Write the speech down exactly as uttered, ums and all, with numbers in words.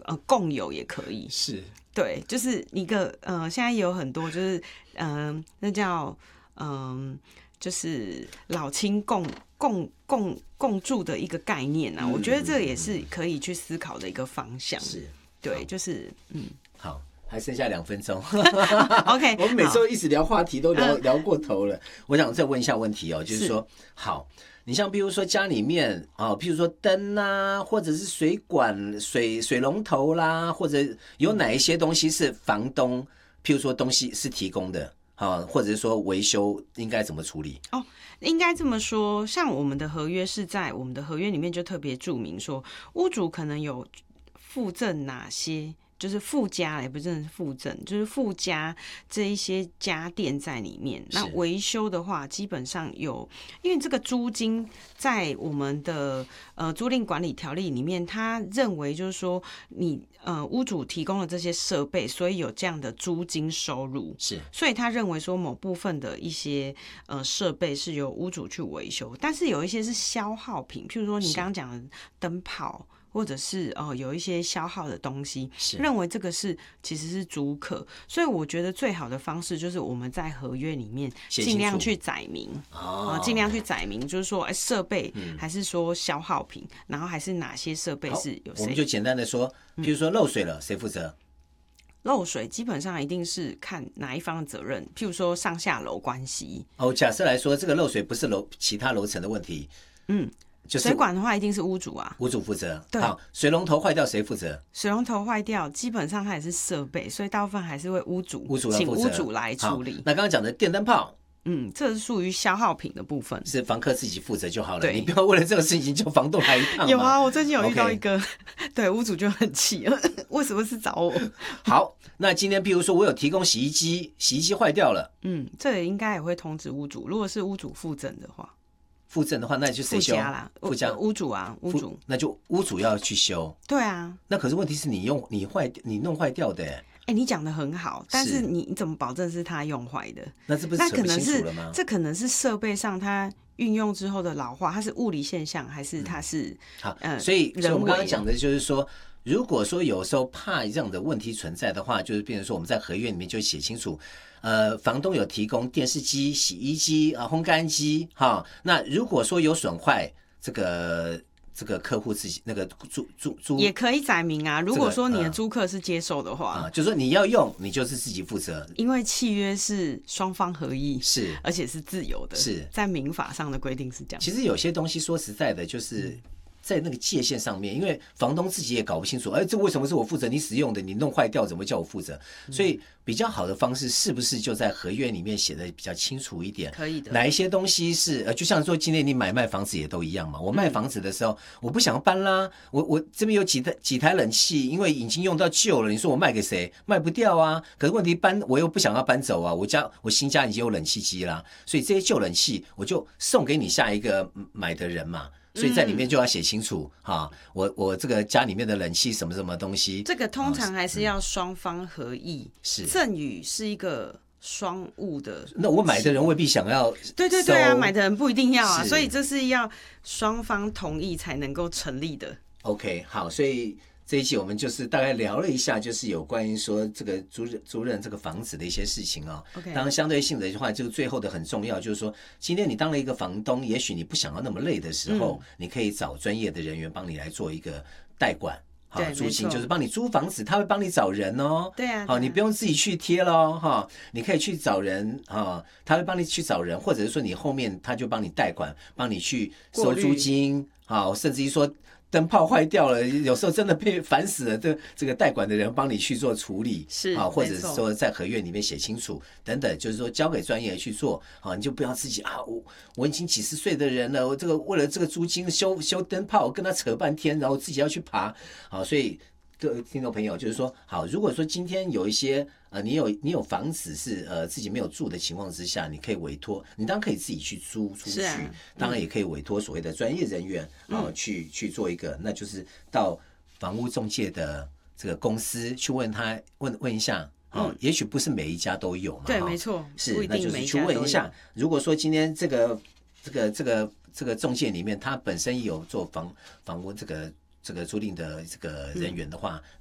呃共有也可以。 是， 对，就是一个呃，现在也有很多就是嗯、呃，那叫嗯、呃，就是老亲共共共共住的一个概念啊。嗯、我觉得这也是可以去思考的一个方向。 是， 对，就是嗯， 好。还剩下两分钟 ，OK， 我们每次一直聊话题都聊、嗯、聊过头了。我想再问一下问题哦，就是说，是好，你像比如说家里面哦，譬如说灯啊，或者是水管、水水龙头啦，或者有哪一些东西是房东，譬如说东西是提供的，啊，或者是说维修应该怎么处理？ 哦，应该这么说，像我们的合约是在我们的合约里面就特别注明说，屋主可能有附赠哪些。就是附加，也不是附赠，就是附加这一些家电在里面。那维修的话，基本上有，因为这个租金在我们的呃租赁管理条例里面，他认为就是说你呃屋主提供了这些设备，所以有这样的租金收入。 是， 所以他认为说某部分的一些呃设备是由屋主去维修，但是有一些是消耗品，譬如说你刚刚讲的灯泡。或者是呃有一些消耗的东西，认为这个是其实是租客，所以我觉得最好的方式就是我们在合约里面尽量去载明，啊，尽量去载明，就是说，哎，设备还是说消耗品，嗯、然后还是哪些设备是有谁？ 我们就简单的说，比如说漏水了，谁负责？ 漏水基本上一定是看哪一方的责任，譬如说上下楼关系。 哦，假设来说，这个漏水不是楼其他楼层的问题， 嗯。就是水管的话，一定是屋主啊， 屋主负责。 对， 好，水龙头坏掉谁负责？ 水龙头坏掉，基本上它也是设备，所以大部分还是会屋主， 屋主请屋主来处理。 那刚刚讲的电灯泡， 嗯，这是属于消耗品的部分， 是房客自己负责就好了。你不要为了这个事情叫房东来一趟。 有啊，我最近有遇到一个， okay. 对，屋主就很气，为什么是找我？ 好，那今天比如说我有提供洗衣机，洗衣机坏掉了， 嗯，这也应该也会通知屋主，如果是屋主附赠的话。 附赠的话，那就谁修？ 附加啦，附加屋主啊，屋主， 那就屋主要去修。 对啊， 那可是问题是你用你坏你弄坏掉的。哎、 欸，你讲的很好，但是你你怎么保证是他用坏的？ 那这不是扯不清楚了吗？ 这可能是设备上它运用之后的老化，它是物理现象还是它是、嗯、 好？呃，所以所以我们刚刚讲的就是说。如果说有时候怕这样的问题存在的话，就是变成说我们在合约里面就写清楚，呃，房东有提供电视机、洗衣机啊、烘干机，哈。那如果说有损坏，这个这个客户自己那个租租租也可以载明啊。如果说你的租客是接受的话， 啊、呃呃，就是说你要用，你就是自己负责， 因为契约是双方合意， 是， 而且是自由的， 是在民法上的规定是这样。 其实有些东西说实在的，就是。嗯在那个界限上面，因为房东自己也搞不清楚，哎，这为什么是我负责？你使用的，你弄坏掉，怎么叫我负责？所以比较好的方式是不是就在合约里面写的比较清楚一点？ 可以的。 哪一些东西是呃，就像说今天你买卖房子也都一样嘛。我卖房子的时候，嗯、我不想搬啦，我我这边有几台几台冷气，因为已经用到旧了，你说我卖给谁？卖不掉啊。可是问题搬我又不想要搬走啊，我家我新家已经有冷气机啦，所以这些旧冷气我就送给你下一个买的人嘛。所以在里面就要写清楚哈、嗯，我我这个家里面的冷气什么什么东西， 这个通常还是要双方合意。 是赠与是一个双务的， 那我买的人未必想要， 对对对啊，买的人不一定要啊，所以这是要双方同意才能够成立的。 OK， 好，所以。这一期我们就是大概聊了一下，就是有关于说这个租租赁这个房子的一些事情啊、哦。 Okay. 当然相对性的话，这个最后的很重要，就是说，今天你当了一个房东，也许你不想要那么累的时候，嗯、你可以找专业的人员帮你来做一个代管。好，租金就是帮你租房子，他会帮你找人哦。 对啊， 好，你不用自己去贴咯哈，你可以去找人啊，他会帮你去找人，或者是说你后面他就帮你代管，帮你去收租金，好，甚至于说。灯泡坏掉了，有时候真的被烦死了。这这个代管的人帮你去做处理， 是啊，或者是说在合约里面写清楚等等，就是说交给专业去做啊，你就不要自己啊，我我已经几十岁的人了，我这个为了这个租金修修灯泡，跟他扯半天，然后自己要去爬，好，所以各位听众朋友，就是说，好，如果说今天有一些呃，你有你有房子是呃自己没有住的情况之下，你可以委托，你当然可以自己去租出去，啊嗯、当然也可以委托所谓的专业人员啊、呃、去去做一个，那就是到房屋中介的这个公司去问他问问一下。哦，嗯、也许不是每一家都有嘛， 对，没错， 是，那就是去问一下。如果说今天这个这个这个这个中介里面，他本身有做房房屋这个这个租赁的这个人员的话，